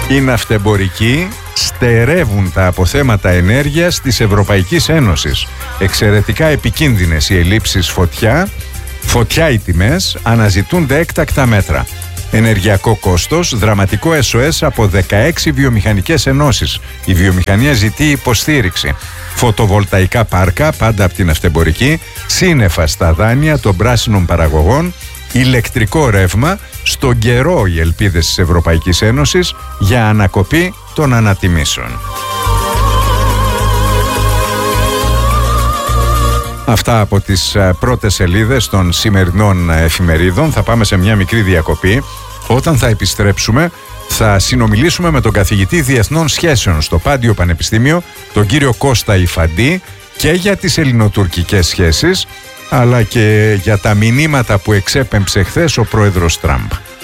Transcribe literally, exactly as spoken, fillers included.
Οι ναυτεμπορικοί στερεύουν τα αποθέματα ενέργειας της Ευρωπαϊκής Ένωσης. Εξαιρετικά επικίνδυνες οι ελλείψεις φωτιά, φωτιά οι τιμές, αναζητούνται έκτακτα μέτρα. Ενεργειακό κόστος, δραματικό ες ο ες από δεκαέξι βιομηχανικές ενώσεις. Η βιομηχανία ζητεί υποστήριξη. Φωτοβολταϊκά πάρκα, πάντα από την ναυτεμπορική, σύννεφα στα δάνεια των πράσινων παραγωγών, ηλεκτρικό ρεύμα, στον καιρό οι ελπίδες της Ευρωπαϊκής Ένωσης για ανακοπή των ανατιμήσεων. Αυτά από τις πρώτες σελίδες των σημερινών εφημερίδων. Θα πάμε σε μια μικρή διακοπή. Όταν θα επιστρέψουμε θα συνομιλήσουμε με τον καθηγητή Διεθνών Σχέσεων στο Πάντιο Πανεπιστήμιο, τον κύριο Κώστα Ιφαντή, και για τις ελληνοτουρκικές σχέσεις, αλλά και για τα μηνύματα που εξέπεμψε χθες ο πρόεδρος Τραμπ.